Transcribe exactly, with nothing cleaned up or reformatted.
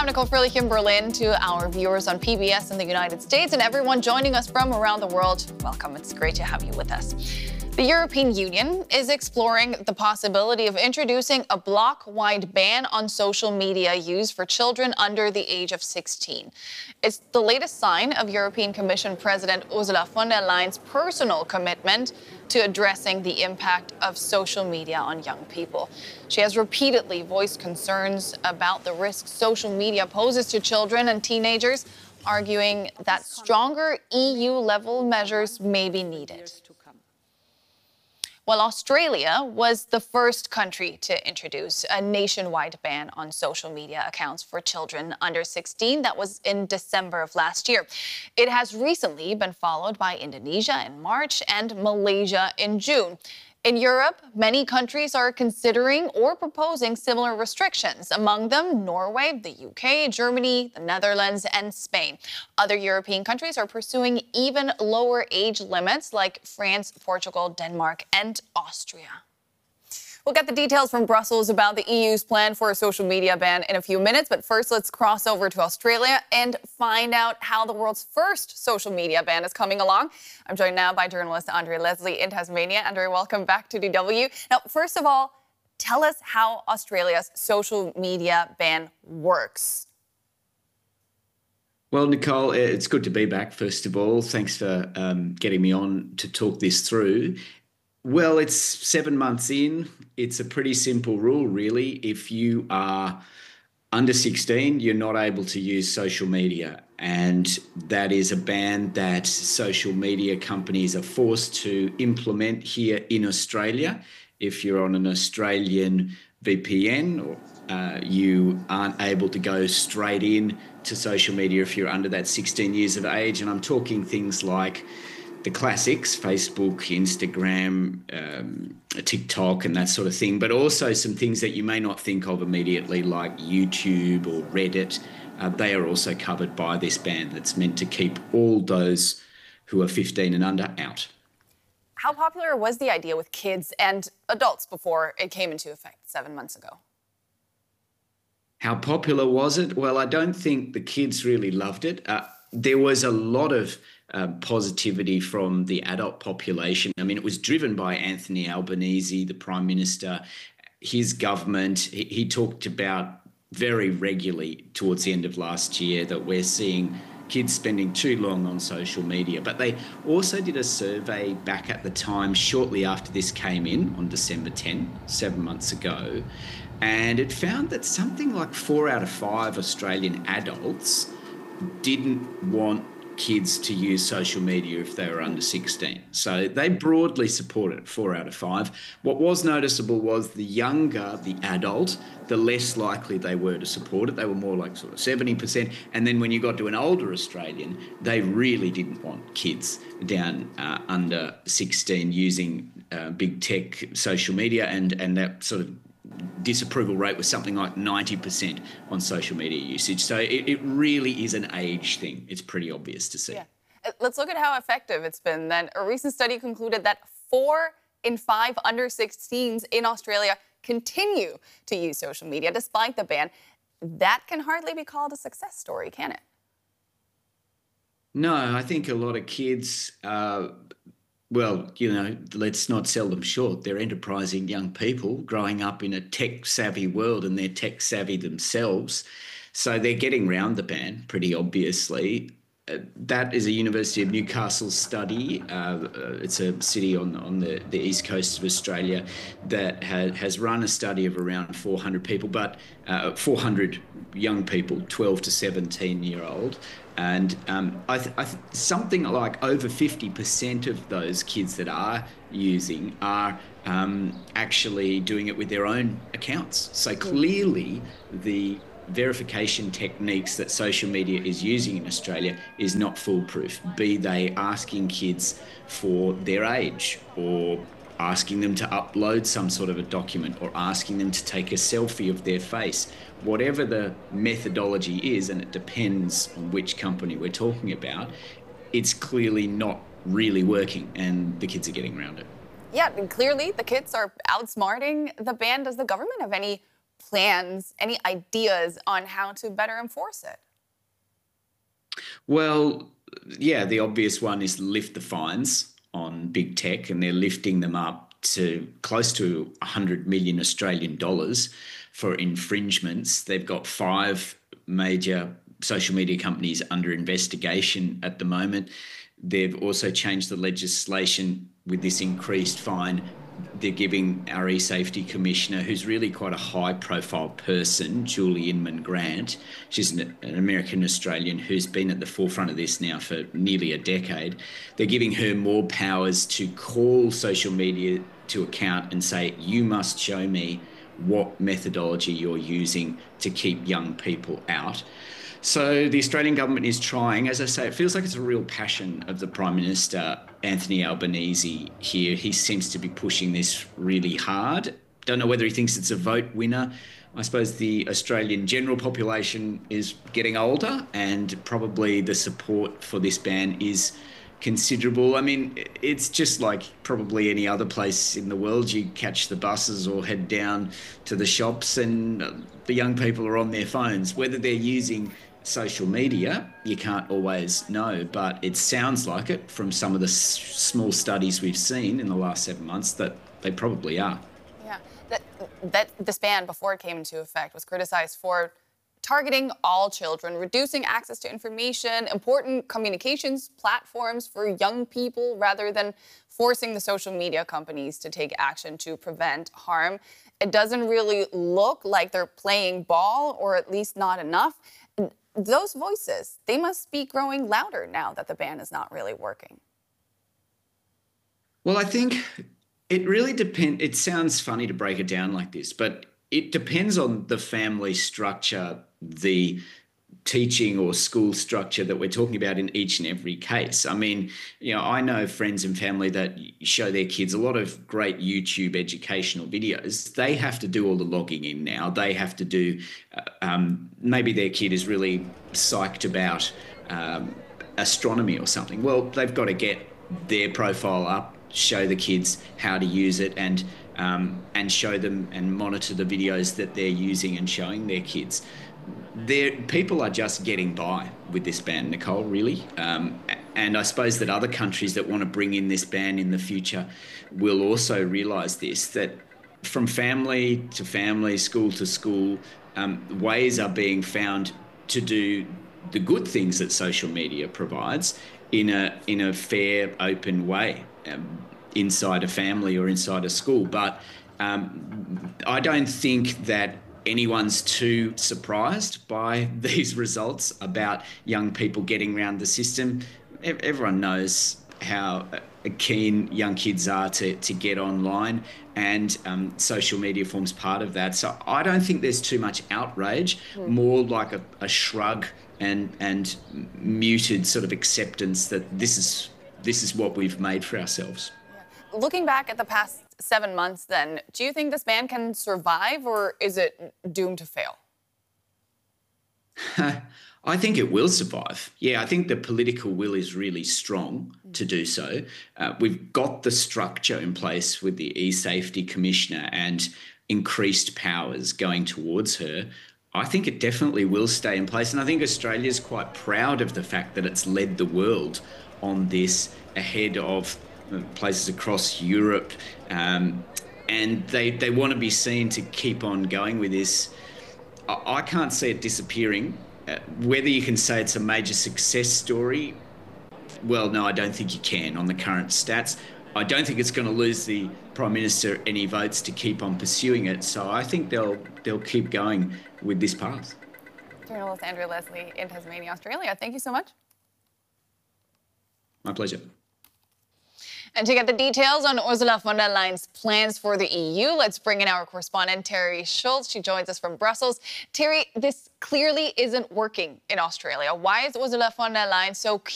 I'm Nicole Frillich in Berlin. To our viewers on P B S in the United States and everyone joining us from around the world, welcome. It's great to have you with us. The European Union is exploring the possibility of introducing a bloc-wide ban on social media use for children under the age of sixteen. It's the latest sign of European Commission President Ursula von der Leyen's personal commitment to addressing the impact of social media on young people. She has repeatedly voiced concerns about the risks social media poses to children and teenagers, arguing that stronger E U-level measures may be needed. Well, Australia was the first country to introduce a nationwide ban on social media accounts for children under sixteen. That was in December of last year. It has recently been followed by Indonesia in March and Malaysia in June. In Europe, many countries are considering or proposing similar restrictions, among them Norway, the U K, Germany, the Netherlands, and Spain. Other European countries are pursuing even lower age limits like France, Portugal, Denmark, and Austria. We'll get the details from Brussels about the E U's plan for a social media ban in a few minutes. But first, let's cross over to Australia and find out how the world's first social media ban is coming along. I'm joined now by journalist Andre Leslie in Tasmania. Andre, welcome back to D W. Now, first of all, tell us how Australia's social media ban works. Well, Nicole, it's good to be back, first of all. Thanks for um, getting me on to talk this through. Well, it's seven months in. It's a pretty simple rule, really. If you are under sixteen, you're not able to use social media. And that is a ban that social media companies are forced to implement here in Australia. If you're on an Australian V P N, or, uh, you aren't able to go straight in to social media if you're under that sixteen years of age. And I'm talking things like the classics, Facebook, Instagram, um, TikTok and that sort of thing, but also some things that you may not think of immediately like YouTube or Reddit. Uh, they are also covered by this ban that's meant to keep all those who are fifteen and under out. How popular was the idea with kids and adults before it came into effect seven months ago? How popular was it? Well, I don't think the kids really loved it. Uh, there was a lot of Uh, positivity from the adult population. I mean, it was driven by Anthony Albanese, the Prime Minister, his government. He, he talked about very regularly towards the end of last year that we're seeing kids spending too long on social media. But they also did a survey back at the time, shortly after this came in on December tenth, seven months ago, and it found that something like four out of five Australian adults didn't want kids to use social media if they were under sixteen. So they broadly support it, four out of five. What was noticeable was the younger the adult, the less likely they were to support it. They were more like sort of seventy percent. And then when you got to an older Australian, they really didn't want kids down uh, under sixteen using uh, big tech social media, and, and that sort of disapproval rate was something like ninety percent on social media usage. So it, it really is an age thing. It's pretty obvious to see. Yeah. Let's look at how effective it's been then. A recent study concluded that four in five under sixteens in Australia continue to use social media despite the ban. That can hardly be called a success story, can it? No, I think a lot of kids uh, Well, you know, let's not sell them short. They're enterprising young people growing up in a tech-savvy world, and they're tech-savvy themselves. So they're getting round the ban, pretty obviously. Uh, that is a University of Newcastle study. Uh, uh, it's a city on, on the, the east coast of Australia that ha- has run a study of around four hundred people, but uh, four hundred young people, twelve to seventeen year old. And um, I th- I th- something like over fifty percent of those kids that are using are um, actually doing it with their own accounts. So clearly the verification techniques that social media is using in Australia is not foolproof, be they asking kids for their age or asking them to upload some sort of a document or asking them to take a selfie of their face. Whatever the methodology is, and it depends on which company we're talking about, it's clearly not really working, and the kids are getting around it. Yeah, and clearly the kids are outsmarting the ban. Does the government have any plans, any ideas on how to better enforce it? Well, yeah, the obvious one is lift the fines on big tech, and they're lifting them up to close to one hundred million Australian dollars for infringements. They've got five major social media companies under investigation at the moment. They've also changed the legislation with this increased fine. They're giving our e-safety commissioner, who's really quite a high-profile person, Julie Inman Grant. She's an, an American-Australian who's been at the forefront of this now for nearly a decade. They're giving her more powers to call social media to account and say, you must show me what methodology you're using to keep young people out. So the Australian government is trying. As I say, it feels like it's a real passion of the Prime Minister, Anthony Albanese, here. He seems to be pushing this really hard. Don't know whether he thinks it's a vote winner. I suppose the Australian general population is getting older, and probably the support for this ban is considerable. I mean, it's just like probably any other place in the world. You catch the buses or head down to the shops, and the young people are on their phones. Whether they're using social media, you can't always know, but it sounds like it from some of the s- small studies we've seen in the last seven months that they probably are. Yeah, that, that this ban, before it came into effect, was criticized for targeting all children, reducing access to information, important communications platforms for young people, rather than forcing the social media companies to take action to prevent harm. It doesn't really look like they're playing ball, or at least not enough. Those voices, they must be growing louder now that the ban is not really working. Well, I think it really depends. It sounds funny to break it down like this, but it depends on the family structure, the teaching or school structure that we're talking about in each and every case. I mean, you know, I know friends and family that show their kids a lot of great YouTube educational videos. They have to do all the logging in now. They have to do, uh, um, maybe their kid is really psyched about um, astronomy or something. Well, they've got to get their profile up, show the kids how to use it, and um, and show them and monitor the videos that they're using and showing their kids. There, people are just getting by with this ban, Nicole, really. Um, and I suppose that other countries that want to bring in this ban in the future will also realise this, that from family to family, school to school, um, ways are being found to do the good things that social media provides in a in a fair, open way, um, inside a family or inside a school. But um, I don't think that anyone's too surprised by these results about young people getting around the system. Everyone knows how keen young kids are to, to get online, and um, social media forms part of that. So I don't think there's too much outrage, mm. more like a, a shrug and and muted sort of acceptance that this is this is what we've made for ourselves. Yeah. Looking back at the past seven months then, do you think this ban can survive, or is it doomed to fail? I think it will survive. Yeah, I think the political will is really strong mm. to do so. Uh, we've got the structure in place with the e-safety commissioner and increased powers going towards her. I think it definitely will stay in place. And I think Australia's quite proud of the fact that it's led the world on this ahead of places across Europe, um, and they they want to be seen to keep on going with this. I, I can't see it disappearing. Uh, whether you can say it's a major success story, well, no, I don't think you can on the current stats. I don't think it's going to lose the Prime Minister any votes to keep on pursuing it. So I think they'll they'll keep going with this path. Journalist Andrew Leslie in Tasmania, Australia. Thank you so much. My pleasure. And to get the details on Ursula von der Leyen's plans for the E U, let's bring in our correspondent, Terry Schultz. She joins us from Brussels. Terry, this clearly isn't working in Australia. Why is Ursula von der Leyen so